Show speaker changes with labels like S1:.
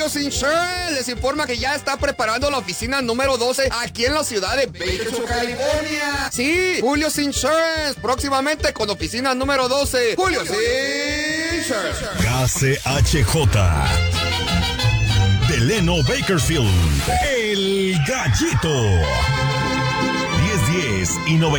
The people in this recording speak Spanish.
S1: Insurance les informa que ya está preparando la oficina número 12 aquí en la ciudad de Bakersfield, California. Sí, Julio's Insurance, próximamente con oficina número 12. Julio's Insurance.
S2: KCHJ Delano Bakersfield, El Gallito. 1010 y 90.